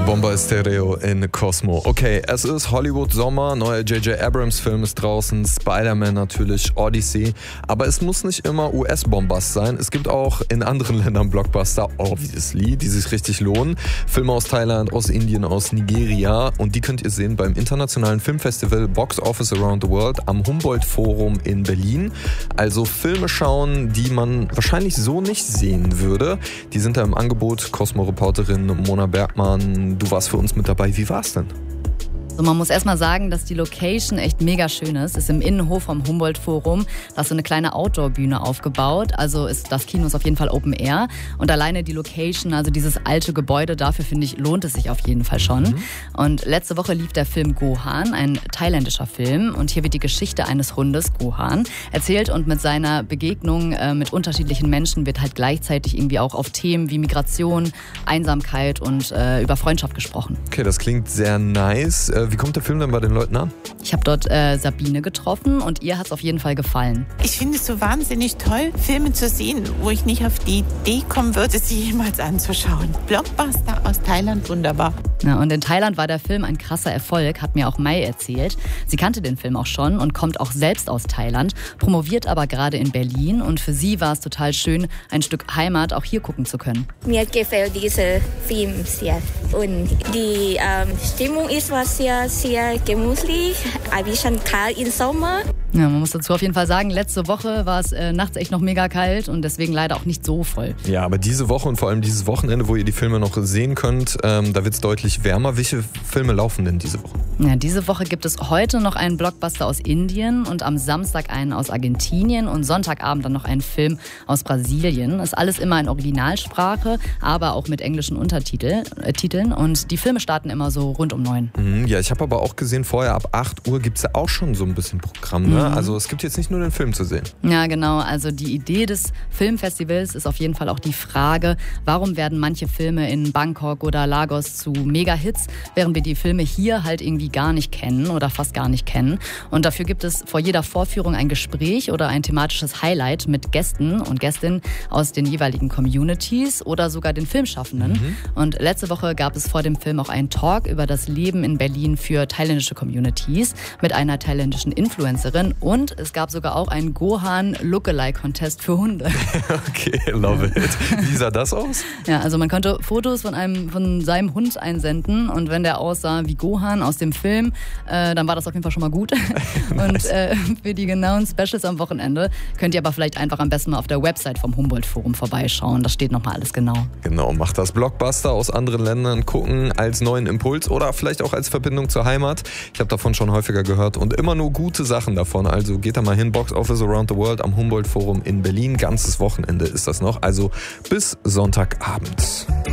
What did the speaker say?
Bomba Estéreo in Cosmo. Okay, es ist Hollywood-Sommer, neuer J.J. Abrams-Film ist draußen, Spider-Man natürlich, Odyssey. Aber es muss nicht immer US-Bombast sein. Es gibt auch in anderen Ländern Blockbuster, obviously, die sich richtig lohnen. Filme aus Thailand, aus Indien, aus Nigeria. Und die könnt ihr sehen beim internationalen Filmfestival Box Office Around the World am Humboldt-Forum in Berlin. Also Filme schauen, die man wahrscheinlich so nicht sehen würde. Die sind da im Angebot. Cosmo-Reporterin Mona Bergmann, du warst für uns mit dabei. Wie war's denn? So, man muss erstmal sagen, dass die Location echt mega schön ist. Ist im Innenhof vom Humboldt-Forum. Da ist so eine kleine Outdoor-Bühne aufgebaut. Also ist das Kino ist auf jeden Fall Open Air. Und alleine die Location, also dieses alte Gebäude, dafür finde ich, lohnt es sich auf jeden Fall schon. Und letzte Woche lief der Film Gohan, ein thailändischer Film. Und hier wird die Geschichte eines Hundes, Gohan, erzählt. Und mit seiner Begegnung mit unterschiedlichen Menschen wird halt gleichzeitig irgendwie auch auf Themen wie Migration, Einsamkeit und über Freundschaft gesprochen. Okay, das klingt sehr nice. Wie kommt der Film denn bei den Leuten an? Ich habe dort Sabine getroffen und ihr hat es auf jeden Fall gefallen. Ich finde es so wahnsinnig toll, Filme zu sehen, wo ich nicht auf die Idee kommen würde, sie jemals anzuschauen. Blockbuster aus Thailand, wunderbar. Ja, und in Thailand war der Film ein krasser Erfolg, hat mir auch Mai erzählt. Sie kannte den Film auch schon und kommt auch selbst aus Thailand, promoviert aber gerade in Berlin. Und für sie war es total schön, ein Stück Heimat auch hier gucken zu können. Mir gefällt dieser Film sehr. Und die Stimmung ist sehr gemütlich, ein bisschen kalt im Sommer. Ja, man muss dazu auf jeden Fall sagen, letzte Woche war es nachts echt noch mega kalt und deswegen leider auch nicht so voll. Ja, aber diese Woche und vor allem dieses Wochenende, wo ihr die Filme noch sehen könnt, da wird es deutlich wärmer. Welche Filme laufen denn diese Woche? Ja, diese Woche gibt es heute noch einen Blockbuster aus Indien und am Samstag einen aus Argentinien und Sonntagabend dann noch einen Film aus Brasilien. Ist alles immer in Originalsprache, aber auch mit englischen Untertiteln und die Filme starten immer so rund um 9. Ja, ich habe aber auch gesehen, vorher ab 8 Uhr gibt es ja auch schon so ein bisschen Programm, ne? Also es gibt jetzt nicht nur den Film zu sehen. Ja, genau. Also die Idee des Filmfestivals ist auf jeden Fall auch die Frage, warum werden manche Filme in Bangkok oder Lagos zu Mega-Hits, während wir die Filme hier halt irgendwie gar nicht kennen oder fast gar nicht kennen. Und dafür gibt es vor jeder Vorführung ein Gespräch oder ein thematisches Highlight mit Gästen und Gästinnen aus den jeweiligen Communities oder sogar den Filmschaffenden. Und letzte Woche gab es vor dem Film auch einen Talk über das Leben in Berlin für thailändische Communities mit einer thailändischen Influencerin. Und es gab sogar auch einen Gohan-Lookalike-Contest für Hunde. Okay, love it. Wie sah das aus? Ja, also man konnte Fotos von seinem Hund einsenden und wenn der aussah wie Gohan aus dem Film, dann war das auf jeden Fall schon mal gut. Und für die genauen Specials am Wochenende könnt ihr aber vielleicht einfach am besten mal auf der Website vom Humboldt-Forum vorbeischauen. Da steht nochmal alles genau. Genau, macht das Blockbuster aus anderen Ländern gucken als neuen Impuls oder vielleicht auch als Verbindung zur Heimat. Ich habe davon schon häufiger gehört und immer nur gute Sachen davon. Also geht da mal hin, Box Office Around the World am Humboldt-Forum in Berlin. Ganzes Wochenende ist das noch, also bis Sonntagabend.